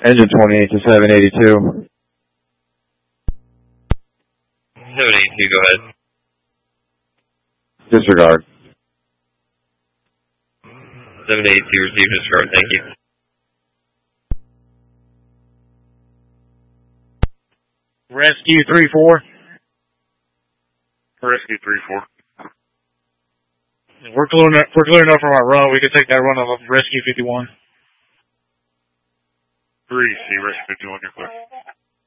Engine 28 to 782. 782, go ahead. Disregard. 782, receive disregard, thank you. Rescue 3-4. Rescue 3-4. We're clearing up from our run. We can take that run of Rescue 51. 3C, Rescue 51, you're clear.